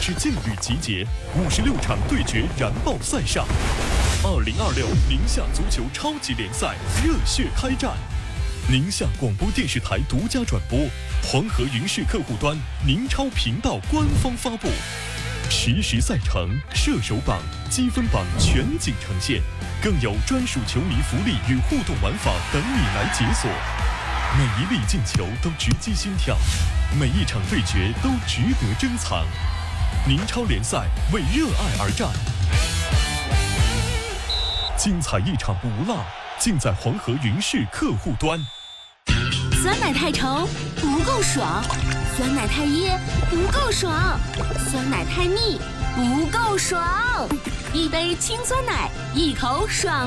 之劲旅集结，56场对决燃爆赛上，2026宁夏足球超级联赛热血开战。宁夏广播电视台独家转播，黄河云视客户端、宁超频道官方发布，实时赛程、射手榜、积分榜全景呈现，更有专属球迷福利与互动玩法等你来解锁。每一粒进球都直击心跳，每一场对决都值得珍藏。宁超联赛为热爱而战，精彩一场不落，尽在黄河云视客户端。 酸奶太稠不够爽，酸奶太噎不够爽，酸奶太腻不够爽。一杯清酸奶，一口爽。